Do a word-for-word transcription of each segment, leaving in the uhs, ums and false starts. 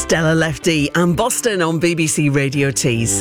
Stella Lefty and Boston on B B C Radio Tees.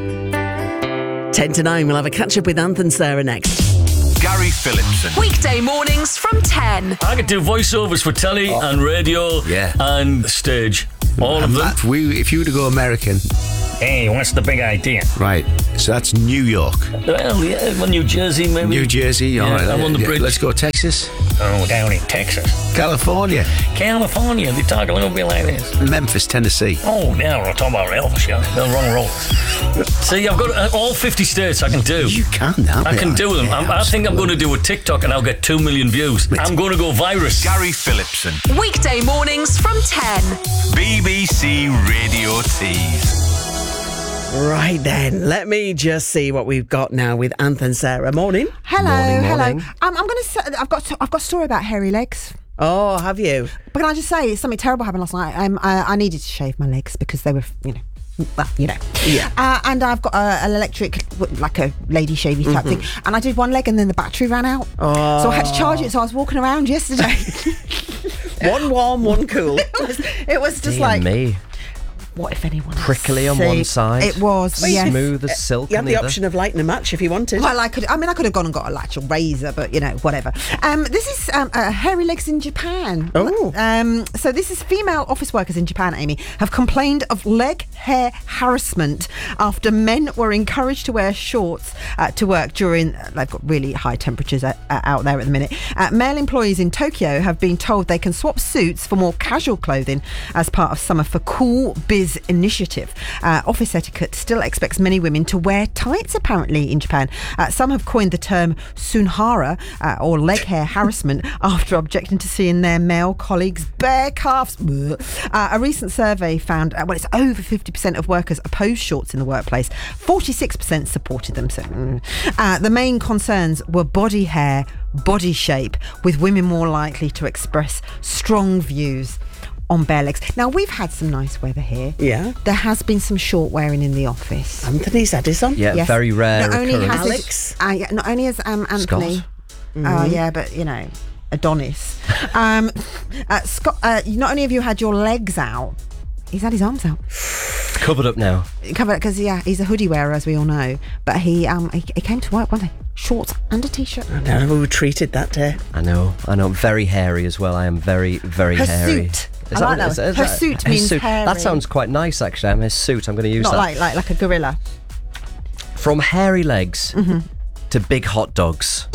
ten to nine, we'll have a catch-up with Anth and Sarah next. Gary Phillipson. Weekday mornings from ten. I could do voiceovers for telly oh. and radio yeah. and stage. All and of them. That, we, if you were to go American... Hey, what's the big idea? Right, so that's New York. Well, yeah, well, New Jersey, maybe. New Jersey, all yeah, right. I'm on the yeah, bridge. Let's go Texas. Oh, down in Texas. California. California, they talk a little bit like this. Memphis, Tennessee. Oh, now we're talking about Elvis, yeah. They're wrong roll. See, I've got uh, all fifty states I can do. You can, now. I can do them. Yeah, I think I'm going to do a TikTok and I'll get two million views. It's I'm going to go virus. Gary Phillipson. Weekday mornings from ten. B B C Radio Tees. Right then, let me just see what we've got now with Anth and Sarah. Morning. Hello, morning, hello. morning. Um, I'm going to. I've got. I've got a story about hairy legs. Oh, have you? But can I just say something terrible happened last night? Um, I, I needed to shave my legs because they were, you know, well, you know. Yeah. Uh, and I've got a, an electric, like a lady shavy type Mm-hmm. thing. And I did one leg and then the battery ran out. Oh. So I had to charge it. So I was walking around yesterday. One warm, one cool. it was. It was just Dear like. me. What if anyone Prickly on see? one side. It was, Well, yeah. Smooth as silk. You on had the other. option of lighting a match if you wanted. Well, I could. I mean, I could have gone and got a, like, a razor, but you know, whatever. Um, this is um, uh, hairy legs in Japan. Oh. Um, so this is female office workers in Japan, Amy, have complained of leg hair harassment after men were encouraged to wear shorts uh, to work during. Uh, they've got really high temperatures uh, out there at the minute. Uh, male employees in Tokyo have been told they can swap suits for more casual clothing as part of Summer for Cool Biz initiative. Uh, office etiquette still expects many women to wear tights, apparently, in Japan. Uh, some have coined the term sunhara, uh, or leg hair harassment, after objecting to seeing their male colleagues' bare calves. Uh, a recent survey found, uh, well, it's over fifty percent of workers opposed shorts in the workplace. forty-six percent supported them. So, mm. uh, the main concerns were body hair, body shape, with women more likely to express strong views on bare legs. Now, we've had some nice weather here. Yeah. There has been some short wearing in the office. Anthony's had his on. Yeah, Yes. very rare Not only occurrence. has Alex. Uh, yeah, not only has um, Anthony. Scott. Oh, yeah, but, you know, Adonis. um, uh, Scott, uh, not only have you had your legs out, he's had his arms out. Covered up now. Covered because, yeah, he's a hoodie wearer, as we all know. But he um he, he came to work one day, shorts and a t-shirt. I don't know, we were treated that day. I know. I know. Very hairy as well. I am very, very Her hairy. suit. Is I like what- that is- one. is Her that- suit his means suit. hairy. That sounds quite nice, actually. I'm his suit. I'm going to use Not that. like, like like a gorilla. From hairy legs to big hot dogs.